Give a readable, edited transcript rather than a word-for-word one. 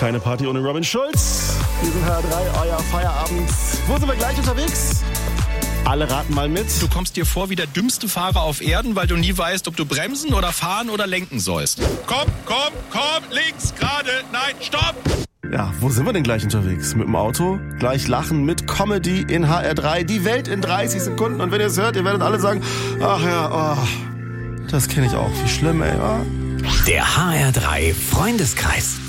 Keine Party ohne Robin Schulz. Wir sind HR3, euer Feierabend. Wo sind wir gleich unterwegs? Alle raten mal mit. Du kommst dir vor wie der dümmste Fahrer auf Erden, weil du nie weißt, ob du bremsen oder fahren oder lenken sollst. Komm, links, gerade, nein, stopp! Ja, wo sind wir denn gleich unterwegs? Mit dem Auto? Gleich lachen mit Comedy in HR3. Die Welt in 30 Sekunden. Und wenn ihr es hört, ihr werdet alle sagen, ach ja, das kenne ich auch. Wie schlimm, ey. Der HR3 Freundeskreis.